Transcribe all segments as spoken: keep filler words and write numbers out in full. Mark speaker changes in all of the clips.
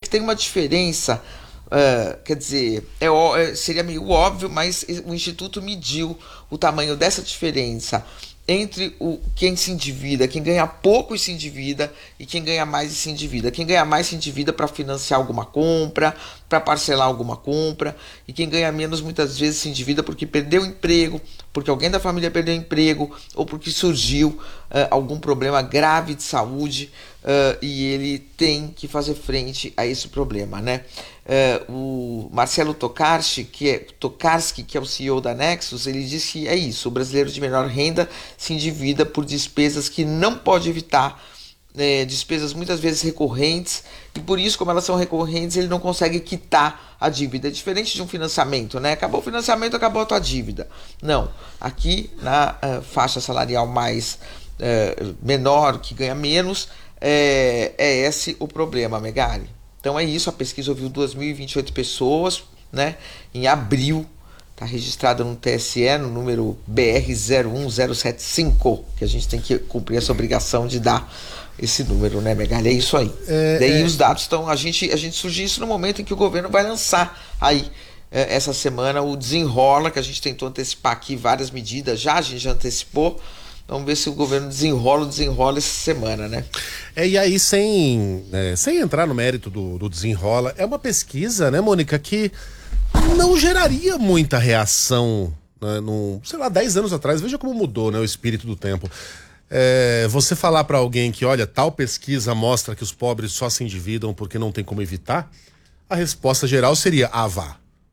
Speaker 1: que tem uma diferença, uh, quer dizer, é, ó- é- seria meio óbvio, mas o Instituto mediu o tamanho dessa diferença entre o, quem se endivida, quem ganha pouco e se endivida, e quem ganha mais e se endivida. Quem ganha mais se endivida para financiar alguma compra, para parcelar alguma compra, e quem ganha menos muitas vezes se endivida porque perdeu o emprego, porque alguém da família perdeu o emprego, ou porque surgiu uh, algum problema grave de saúde, uh, e ele tem que fazer frente a esse problema, né? Uh, o Marcelo Tokarski, que é, Tokarski, que é o C E O da Nexus, ele disse que é isso: o brasileiro de menor renda se endivida por despesas que não pode evitar, né, despesas muitas vezes recorrentes, e por isso, como elas são recorrentes, ele não consegue quitar a dívida. É diferente de um financiamento, né? Acabou o financiamento, acabou a tua dívida. Não, aqui na uh, faixa salarial mais uh, menor, que ganha menos, é, é esse o problema, Megali. Então é isso, a pesquisa ouviu duas mil e vinte e oito pessoas, né? Em abril, está registrada no T S E, no número B R zero um zero sete cinco, que a gente tem que cumprir essa obrigação de dar esse número, né, Megali? É isso aí.
Speaker 2: É,
Speaker 1: Daí
Speaker 2: é...
Speaker 1: os dados estão. A gente, a gente surgiu isso no momento em que o governo vai lançar aí, é, essa semana, o Desenrola, que a gente tentou antecipar aqui várias medidas já, a gente já antecipou. Vamos ver se o governo desenrola ou desenrola essa semana, né?
Speaker 2: É, e aí, sem, é, sem entrar no mérito do, do desenrola, é uma pesquisa, né, Mônica, que não geraria muita reação, né, num, sei lá, dez anos atrás. Veja como mudou, né, o espírito do tempo. É, você falar para alguém que, olha, tal pesquisa mostra que os pobres só se endividam porque não tem como evitar, a resposta geral seria, ah, vá.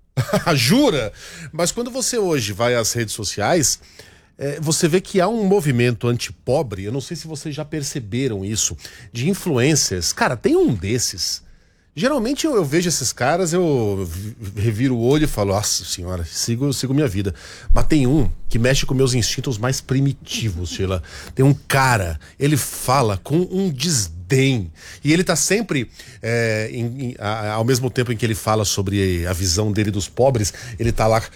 Speaker 2: Jura? Mas quando você hoje vai às redes sociais, é, você vê que há um movimento antipobre. Eu não sei se vocês já perceberam isso, de influencers. Cara, tem um desses. Geralmente eu, eu vejo esses caras, eu reviro o olho e falo, nossa senhora, sigo, sigo minha vida. Mas tem um que mexe com meus instintos mais primitivos, Sheila. Tem um cara, ele fala com um desdém. E ele tá sempre, é, em, em, a, ao mesmo tempo em que ele fala sobre a visão dele dos pobres, ele tá lá